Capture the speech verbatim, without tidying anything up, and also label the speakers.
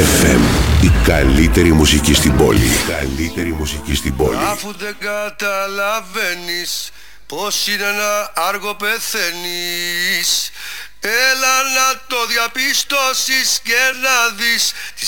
Speaker 1: εφ εμ. Η καλύτερη μουσική στην πόλη. Η καλύτερη μουσική στην πόλη.
Speaker 2: Αφού δεν καταλαβαίνεις πως είναι ένα άργο πεθαίνεις, έλα να το διαπιστώσεις και να δεις